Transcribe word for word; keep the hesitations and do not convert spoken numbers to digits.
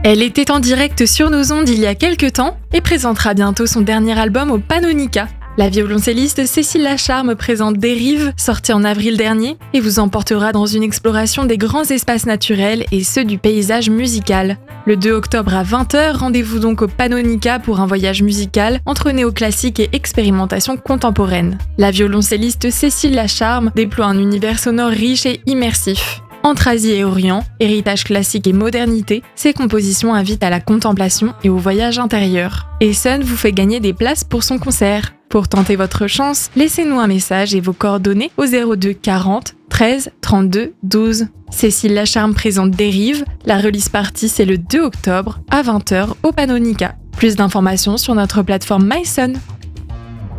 Elle était en direct sur nos ondes il y a quelques temps et présentera bientôt son dernier album au Pannonica. La violoncelliste Cécile Lacharme présente Dérive, sorti en avril dernier, et vous emportera dans une exploration des grands espaces naturels et ceux du paysage musical. Le deux octobre à vingt heures, rendez-vous donc au Pannonica pour un voyage musical entre néoclassique et expérimentation contemporaine. La violoncelliste Cécile Lacharme déploie un univers sonore riche et immersif. Entre Asie et Orient, héritage classique et modernité, ses compositions invitent à la contemplation et au voyage intérieur. Et Sun vous fait gagner des places pour son concert. Pour tenter votre chance, laissez-nous un message et vos coordonnées au zéro deux quarante treize trente-deux douze. Cécile Lacharme présente Dérive, la release party c'est le deux octobre à vingt heures au Pannonica. Plus d'informations sur notre plateforme MySun.